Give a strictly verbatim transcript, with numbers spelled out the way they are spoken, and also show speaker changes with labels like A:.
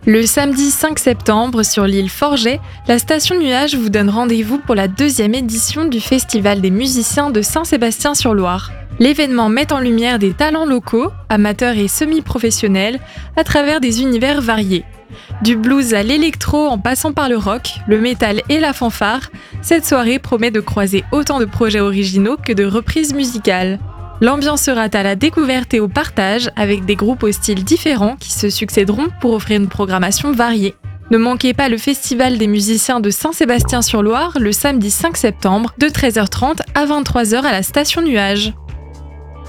A: Le samedi cinq septembre, sur l'île Forget, la station Nuage vous donne rendez-vous pour la deuxième édition du Festival des musiciens de Saint-Sébastien-sur-Loire. L'événement met en lumière des talents locaux, amateurs et semi-professionnels, à travers des univers variés. Du blues à l'électro en passant par le rock, le métal et la fanfare, cette soirée promet de croiser autant de projets originaux que de reprises musicales. L'ambiance sera à la découverte et au partage, avec des groupes aux styles différents qui se succéderont pour offrir une programmation variée. Ne manquez pas le Festival des musiciens de Saint-Sébastien-sur-Loire le samedi cinq septembre de treize heures trente à vingt-trois heures à la station Nuage.